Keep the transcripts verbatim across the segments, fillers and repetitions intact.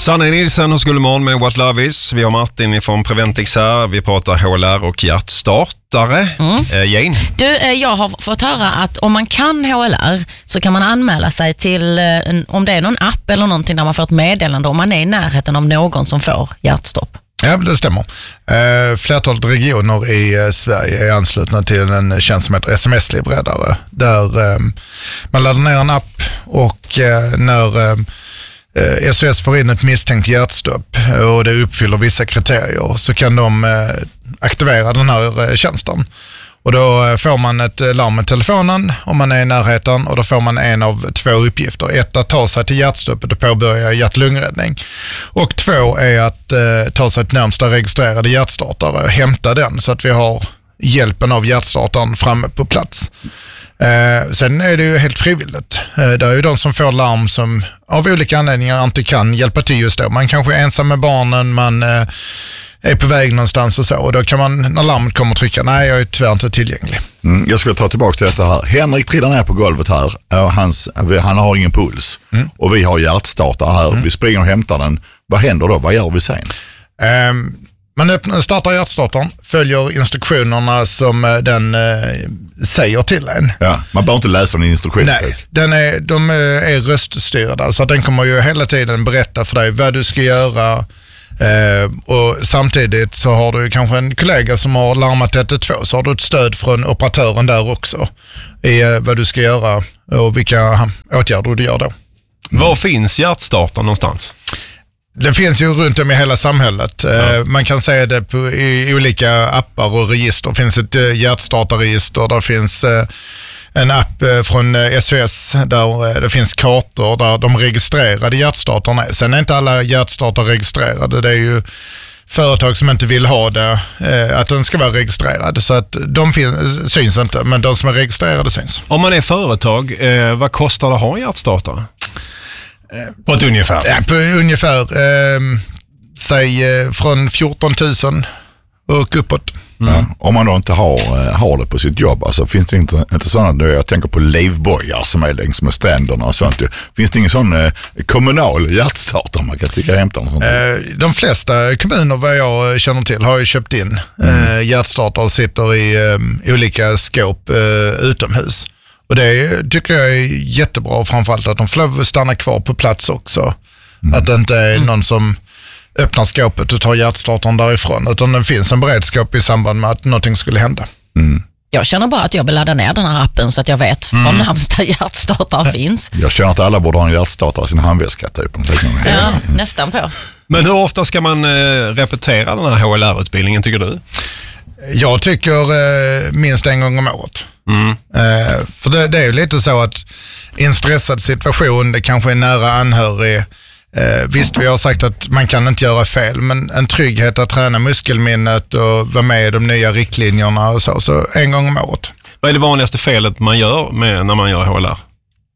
Sanne Nilsson hos Gullmorgon med What Love Is. Vi har Martin från Preventix här. Vi pratar H L R och hjärtstartare. Mm. Eh, Jane? Du, eh, jag har fått höra att om man kan H L R så kan man anmäla sig till, eh, en, om det är någon app eller någonting där man får ett meddelande om man är i närheten av någon som får hjärtstopp. Ja, det stämmer. Eh, flertalet regioner i eh, Sverige är anslutna till en tjänst som heter S M S-livräddare. Där eh, man laddar ner en app och eh, när eh, S O S får in ett misstänkt hjärtstopp och det uppfyller vissa kriterier så kan de eh, aktivera den här eh, tjänsten. Och då får man ett larm med telefonen om man är i närheten och då får man en av två uppgifter. Ett att ta sig till hjärtstoppet och påbörja hjärt-lungräddning. Och två är att eh, ta sig till närmsta registrerade hjärtstartare och hämta den så att vi har hjälpen av hjärtstartaren framme på plats. Eh, sen är det ju helt frivilligt. Eh, det är ju de som får larm som av olika anledningar inte kan hjälpa till just då. Man kanske är ensam med barnen, man eh, är på väg någonstans och så. Och då kan man när larmet kommer trycka, nej jag är tyvärr inte tillgänglig. Mm, jag skulle ta tillbaka till detta här. Henrik trillar ner på golvet här. Och hans, han har ingen puls. Mm. Och vi har hjärtstartare här. Mm. Vi springer och hämtar den. Vad händer då? Vad gör vi sen? Um, man öppnar, startar hjärtstartaren, följer instruktionerna som den uh, säger till en. Ja, man behöver inte läsa en instruktion. Nej, den är, de är röststyrda så att den kommer ju hela tiden berätta för dig vad du ska göra. Uh, och samtidigt så har du kanske en kollega som har larmat ett ett två, så har du ett stöd från operatören där också i uh, vad du ska göra och vilka åtgärder du gör då. Mm. Var finns hjärtstartaren någonstans? Det finns ju runt om i hela samhället. Ja. Uh, man kan säga det på, i olika appar och register. Det finns ett uh, hjärtstartarregister, där finns uh, en app från S O S där det finns kartor där de registrerade hjärtstartarna är. Sen är inte alla hjärtstartare registrerade. Det är ju företag som inte vill ha det, att den ska vara registrerad. Så att de fin- syns inte, men de som är registrerade syns. Om man är företag, eh, vad kostar det att ha en hjärtstartare? På ett ungefär? Ja, på ungefär, eh, säg från fjorton tusen och uppåt. Mm. Ja, om man då inte har, har det på sitt jobb, alltså finns det inte, inte sådana, jag tänker på livbojar som är längs med stränderna och sånt, finns det ingen sån eh, kommunal hjärtstartare man kan tycka hämta och sånt? Eh, de flesta kommuner vad jag känner till har ju köpt in mm. eh, hjärtstartare och sitter i eh, olika skåp eh, utomhus. Och det tycker jag är jättebra, framförallt att de får lov att stanna kvar på plats också. Mm. Att det inte är någon som öppnar skåpet och tar hjärtstartaren därifrån, utan det finns en beredskap i samband med att någonting skulle hända. Mm. Jag känner bara att jag vill ladda ner den här appen så att jag vet mm. var närmsta hjärtstartare finns. Jag känner att alla borde ha en hjärtstartare i sin handväska typ. Ja, nästan på. Men hur ofta ska man eh, repetera den här H L R-utbildningen tycker du? Jag tycker eh, minst en gång om året. Mm. Eh, för det, det är ju lite så att i en stressad situation, det kanske är nära anhörig. Eh, visst, vi har sagt att man kan inte göra fel, men en trygghet att träna muskelminnet och vara med i de nya riktlinjerna och så, så en gång om året. Vad är det vanligaste felet man gör med, när man gör H L R?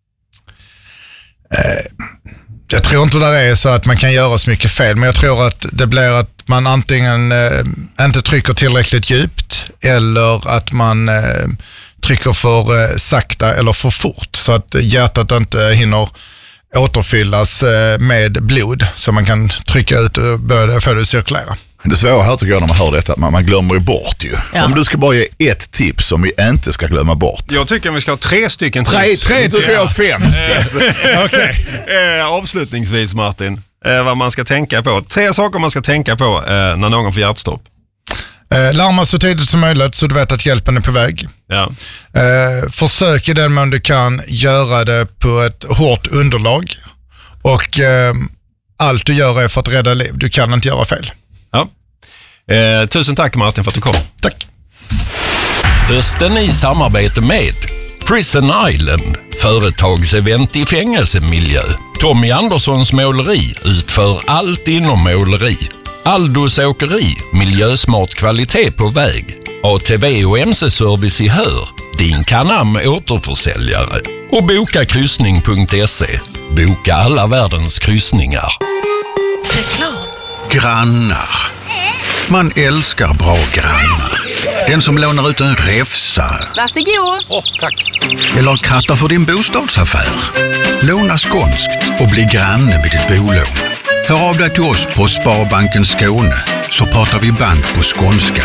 Eh, jag tror inte det är så att man kan göra så mycket fel, men jag tror att det blir att man antingen eh, inte trycker tillräckligt djupt eller att man eh, trycker för eh, sakta eller för fort så att hjärtat inte hinner återfyllas med blod så man kan trycka ut och börja få det att cirkulera. Det svåra här tycker jag när man hör detta, man, man glömmer ju bort ju. Ja. Om du ska bara ge ett tips som vi inte ska glömma bort. Jag tycker vi ska ha tre stycken tips. Tre, tre tycker jag fem. Okay. eh, avslutningsvis Martin, eh, vad man ska tänka på. Tre saker man ska tänka på eh, när någon får hjärtstopp. Eh, larma så tidigt som möjligt så du vet att hjälpen är på väg. Ja. Eh, försök i den mån du kan göra det på ett hårt underlag. Och eh, allt du gör är för att rädda liv. Du kan inte göra fel. Ja. Eh, tusen tack Martin för att du kom. Tack. Hösten i samarbete med Prison Island, företagsevent i fängelsemiljö. Tommy Anderssons måleri utför allt inom måleri. Aldos åkeri, miljösmart kvalitet på väg. A T V och M C-service i Hör, din Canam återförsäljare. Och boka kryssning punkt se. Boka alla världens kryssningar. Reklam. Grannar. Man älskar bra grannar. Den som lånar ut en räfsa. Varsågod. Åh, tack. Eller krattar för din bostadsaffär. Låna skånskt och bli granne med ditt bolån. Hör av dig till oss på Sparbanken Skåne så pratar vi bank på skånska.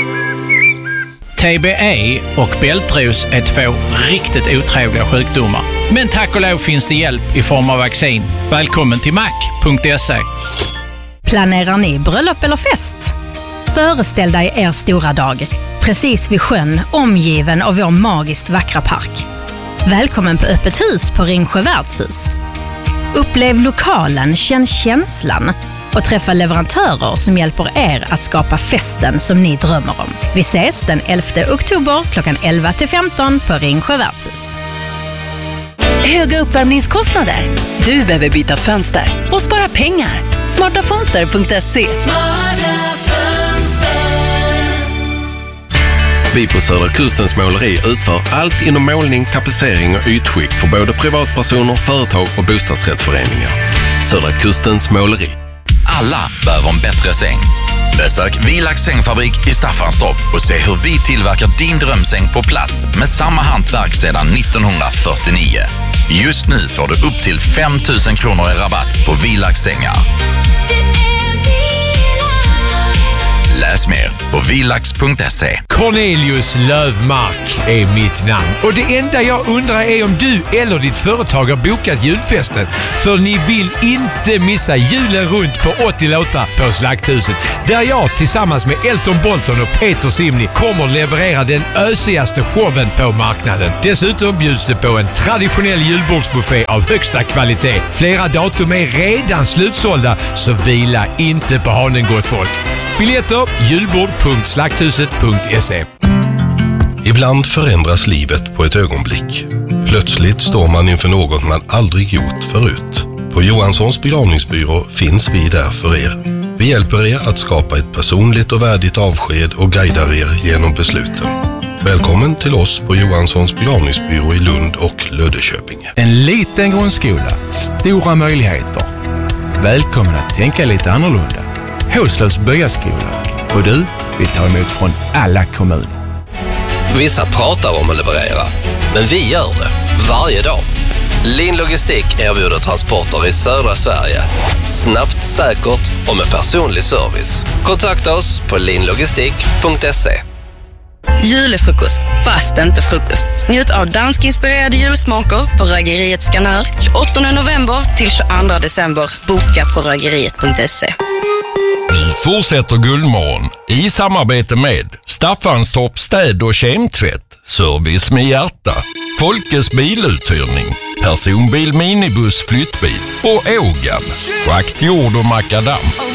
T B E och bältros är två riktigt otrevliga sjukdomar. Men tack och lov finns det hjälp i form av vaccin. Välkommen till mac punkt se. Planerar ni bröllop eller fest? Föreställ dig er stora dag, precis vid sjön, omgiven av vår magiskt vackra park. Välkommen på öppet hus på Ringsjö värdshus. Upplev lokalen, känn känslan och träffa leverantörer som hjälper er att skapa festen som ni drömmer om. Vi ses den elfte oktober klockan elva till femton på Ringsjö värdshus. Höga uppvärmningskostnader. Du behöver byta fönster och spara pengar. smarta fönster punkt se. Vi på Södra Kustens måleri utför allt inom målning, tapetsering och ytskikt för både privatpersoner, företag och bostadsrättsföreningar. Södra Kustens måleri. Alla behöver en bättre säng. Besök Vilax sängfabrik i Staffanstorp och se hur vi tillverkar din drömsäng på plats med samma hantverk sedan nittonhundrafyrtionio. Just nu får du upp till fem tusen kronor i rabatt på Vilax sängar. Läs mer på vilax punkt se. Cornelius Lövmark är mitt namn. Och det enda jag undrar är om du eller ditt företag har bokat julfesten. För ni vill inte missa julen runt på åttio låtar på Slakthuset. Där jag tillsammans med Elton Bolton och Peter Simni kommer leverera den ösigaste showen på marknaden. Dessutom bjuds det på en traditionell julbordsbuffé av högsta kvalitet. Flera datum är redan slutsålda, så vila inte på hanen, gott folk. Biljetter julbord punkt slakthuset punkt se. Ibland förändras livet på ett ögonblick. Plötsligt står man inför något man aldrig gjort förut. På Johanssons begravningsbyrå finns vi där för er. Vi hjälper er att skapa ett personligt och värdigt avsked och guidar er genom besluten. Välkommen till oss på Johanssons begravningsbyrå i Lund och Löddeköpinge. En liten grundskola, stora möjligheter. Välkommen att tänka lite annorlunda. Håslövs byaskola. Och du, vi tar emot från alla kommuner. Vissa pratar om att leverera, men vi gör det varje dag. Lin Logistik erbjuder transporter i södra Sverige. Snabbt, säkert och med personlig service. Kontakta oss på linlogistik punkt se. Julefrukost, fast inte frukost. Njut av danskinspirerade julsmaker på Rögeriet Skanör tjugoåttonde november till tjugoandra december. Boka på rögeriet punkt se. Vi fortsätter Guldmorgon i samarbete med Staffanstorp städ- och kemtvätt, service med hjärta, Folkets biluthyrning, personbil, minibuss, flyttbil och Ågan, schakt, jord och makadam.